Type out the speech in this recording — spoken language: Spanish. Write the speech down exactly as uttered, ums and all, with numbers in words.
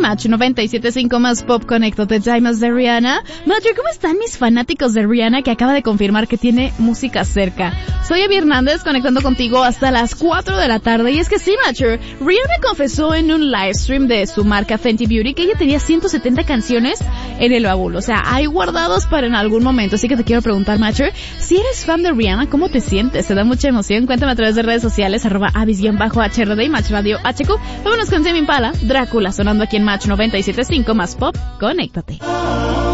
en Match noventa y siete punto cinco más Pop Conecto de Diamonds de Rihanna. Matcher, ¿cómo están mis fanáticos de Rihanna que acaba de confirmar que tiene música cerca? Soy Abby Hernández conectando contigo hasta las cuatro de la tarde y es que sí, Matcher, Rihanna confesó en un live stream de su marca Fenty Beauty que ella tenía ciento setenta canciones en el baúl, o sea, hay guardados para en algún momento, así que te quiero preguntar, Matcher, si eres fan de Rihanna, ¿cómo te sientes? ¿Te da mucha emoción? Cuéntame a través de redes sociales, arroba abis-H R D y Match Radio H Q. Vámonos con Tame Impala, Drácula, sonando aquí en Match noventa y siete punto cinco más Pop, conéctate.